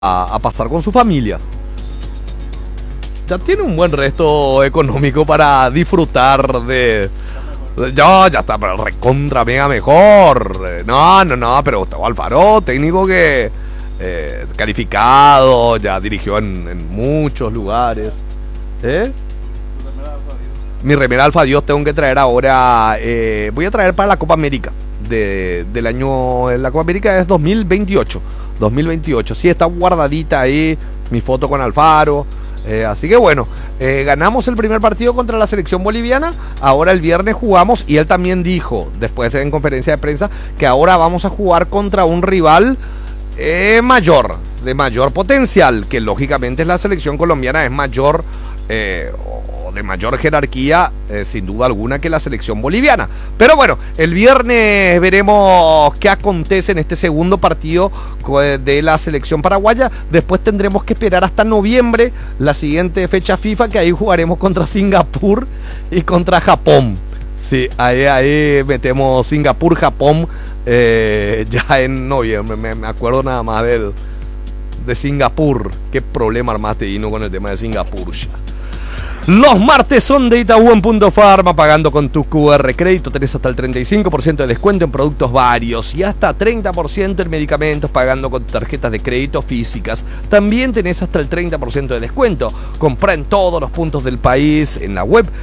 a pasar con su familia. Ya tiene un buen resto económico para disfrutar ya está, pero recontra mega mejor. No, pero Gustavo Alfaro, técnico que calificado, ya dirigió en muchos lugares. Mi remera Alfa Dios tengo que traer ahora. Voy a traer para la Copa América del año. La Copa América es 2028. Sí, está guardadita ahí mi foto con Alfaro. Así que bueno, ganamos el primer partido contra la selección boliviana. Ahora el viernes jugamos y él también dijo, después en conferencia de prensa, que ahora vamos a jugar contra un rival de mayor potencial, que lógicamente es la selección colombiana, es mayor o de mayor jerarquía, sin duda alguna, que la selección boliviana. Pero bueno, el viernes veremos qué acontece en este segundo partido de la selección paraguaya. Después tendremos que esperar hasta noviembre, la siguiente fecha FIFA, que ahí jugaremos contra Singapur y contra Japón. Sí, ahí metemos Singapur, Japón, ya en noviembre. Me acuerdo nada más de Singapur. Qué problema armaste, Dino, con el tema de Singapur ya. Los martes son de Itaú en Punto Farma. Pagando con tu QR crédito tenés hasta el 35% de descuento en productos varios y hasta 30% en medicamentos pagando con tarjetas de crédito físicas. También tenés hasta el 30% de descuento. Comprá en todos los puntos del país en la web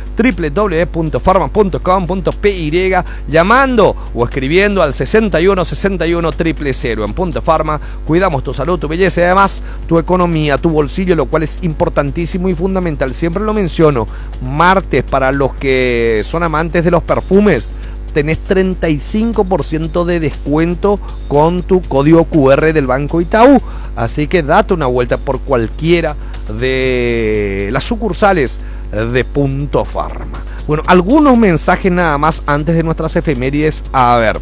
www.farma.com.py, llamando o escribiendo al 61 61 000. En Punto Farma cuidamos tu salud, tu belleza y además tu economía, tu bolsillo, lo cual es importantísimo y fundamental. Siempre lo menciono. Martes, para los que son amantes de los perfumes, tenés 35% de descuento con tu código QR del Banco Itaú. Así que date una vuelta por cualquiera de las sucursales de Punto Farma. Bueno, algunos mensajes nada más antes de nuestras efemérides. A ver,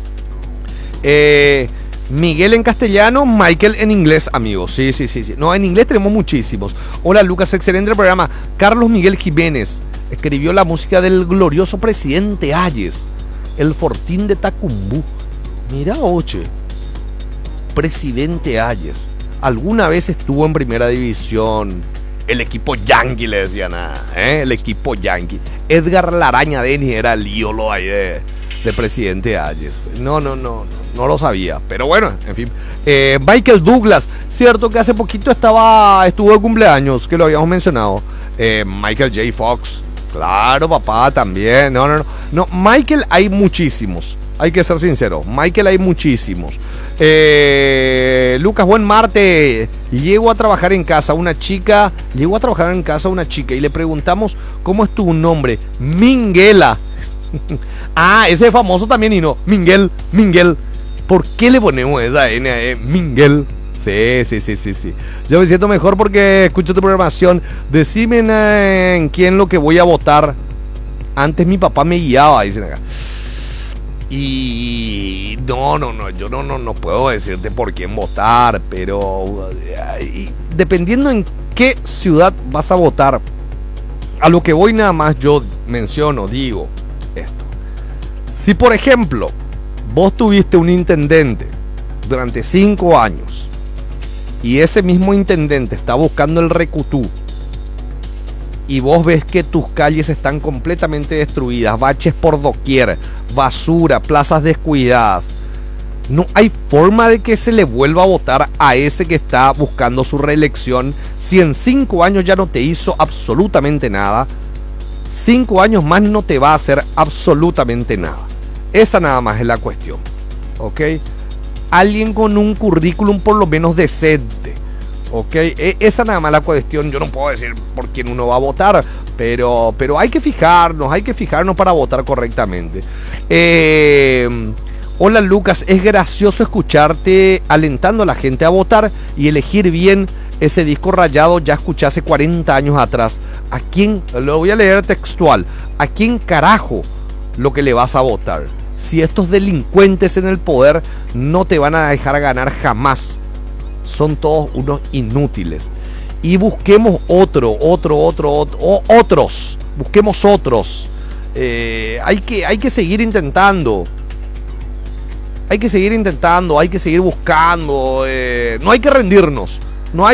Miguel en castellano, Michael en inglés, amigos. Sí. No, en inglés tenemos muchísimos. Hola, Lucas, excelente el programa. Carlos Miguel Jiménez escribió la música del glorioso presidente Hayes, el Fortín de Tacumbú. Mira, oche, presidente Hayes. Alguna vez estuvo en primera división. El equipo Yankee, le decían, el equipo Yankee. Edgar Laraña Deni era el ídolo ahí de presidente Hayes. No lo sabía, pero bueno, en fin. Michael Douglas, cierto que hace poquito estuvo de cumpleaños, que lo habíamos mencionado. Michael J. Fox, claro, papá, también. No, Michael hay muchísimos, hay que ser sincero. Michael hay muchísimos. Lucas, buen martes. Llego a trabajar en casa una chica y le preguntamos cómo es tu nombre. Minguela. Ese es famoso también, y no, Miguel. ¿Por qué le ponemos esa N a Miguel? Sí. Yo me siento mejor porque escucho tu programación. Decime en quién lo que voy a votar. Antes mi papá me guiaba, dicen acá. Y yo no puedo decirte por quién votar, pero dependiendo en qué ciudad vas a votar, a lo que voy nada más yo digo esto. Si por ejemplo vos tuviste un intendente durante 5 años y ese mismo intendente está buscando el recutú y vos ves que tus calles están completamente destruidas, baches por doquier, basura, plazas descuidadas, no hay forma de que se le vuelva a votar a ese que está buscando su reelección. Si en 5 años ya no te hizo absolutamente nada, 5 años más no te va a hacer absolutamente nada. Esa nada más es la cuestión, ¿ok? Alguien con un currículum por lo menos decente, ¿ok? Esa nada más la cuestión. Yo no puedo decir por quién uno va a votar, pero hay que fijarnos para votar correctamente. Hola, Lucas, es gracioso escucharte alentando a la gente a votar y elegir bien. Ese disco rayado ya escuché hace 40 años atrás. ¿A quién? Lo voy a leer textual. ¿A quién carajo lo que le vas a votar? Si estos delincuentes en el poder no te van a dejar ganar jamás. Son todos unos inútiles. Y busquemos otros. Busquemos otros. Hay que seguir intentando. Hay que seguir buscando. No hay que rendirnos.